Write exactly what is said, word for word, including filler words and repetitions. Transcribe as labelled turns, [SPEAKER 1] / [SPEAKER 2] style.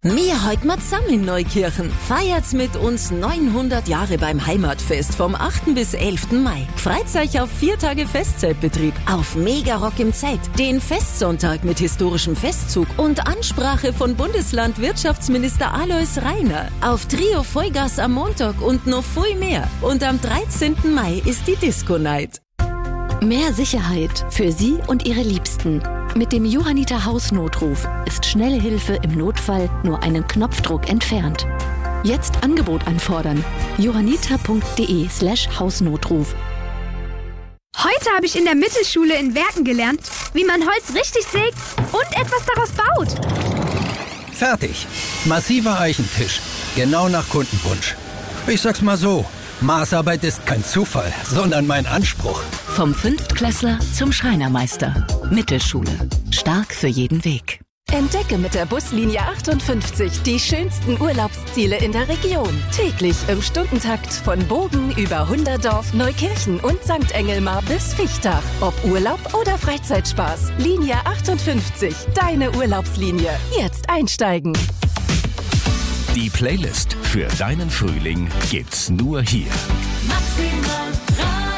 [SPEAKER 1] Wir heute mal zusammen in Neukirchen. Feiert's mit uns neunhundert Jahre beim Heimatfest vom achten bis elften Mai. Freut euch auf vier Tage Festzeltbetrieb, auf Mega-Rock im Zelt, den Festsonntag mit historischem Festzug und Ansprache von Bundeslandwirtschaftsminister Alois Rainer, auf Trio Vollgas am Montag und noch viel mehr. Und am dreizehnten Mai ist die Disco-Night.
[SPEAKER 2] Mehr Sicherheit für Sie und Ihre Liebsten. Mit dem Johanniter Hausnotruf ist schnelle Hilfe im Notfall nur einen Knopfdruck entfernt. Jetzt Angebot anfordern. johanniter.de slash Hausnotruf.
[SPEAKER 3] Heute habe ich in der Mittelschule in Werken gelernt, wie man Holz richtig sägt und etwas daraus baut.
[SPEAKER 4] Fertig. Massiver Eichentisch. Genau nach Kundenwunsch. Ich sag's mal so. Maßarbeit ist kein Zufall, sondern mein Anspruch.
[SPEAKER 2] Vom Fünftklässler zum Schreinermeister. Mittelschule. Stark für jeden Weg.
[SPEAKER 5] Entdecke mit der Buslinie achtundfünfzig die schönsten Urlaubsziele in der Region. Täglich im Stundentakt von Bogen über Hunderdorf, Neukirchen und Sankt Engelmar bis Fichtach. Ob Urlaub oder Freizeitspaß. Linie achtundfünfzig, deine Urlaubslinie. Jetzt einsteigen.
[SPEAKER 6] Die Playlist für deinen Frühling gibt's nur hier.
[SPEAKER 7] Maximal